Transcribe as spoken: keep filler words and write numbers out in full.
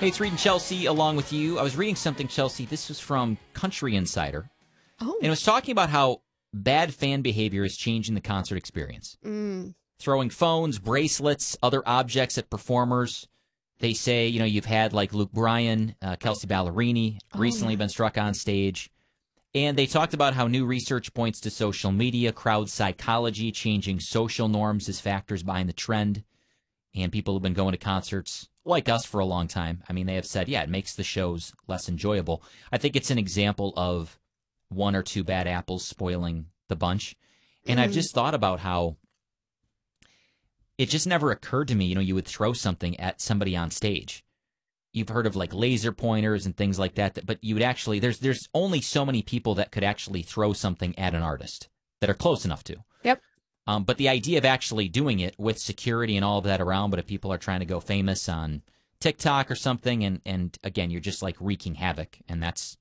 Hey, it's Reed and Chelsea along with you. I was reading something, Chelsea. This was from Country Insider. Oh. And it was talking about how bad fan behavior is changing the concert experience. Mm. Throwing phones, bracelets, other objects at performers. They say, you know, you've had like Luke Bryan, uh, Kelsey Ballerini Oh, recently yeah. been struck on stage. And they talked about how new research points to social media, crowd psychology, changing social norms as factors behind the trend. And people have been going to concerts like us for a long time. I mean, they have said, yeah, it makes the shows less enjoyable. I think it's an example of one or two bad apples spoiling the bunch. And Mm. I've just thought about how it just never occurred to me, you know, you would throw something at somebody on stage. You've heard of like laser pointers and things like that, but you would actually, there's there's only so many people that could actually throw something at an artist that are close enough to. Yep. Um, but the idea of actually doing it with security and all of that around, but if people are trying to go famous on TikTok or something, and, and again, you're just like wreaking havoc, and that's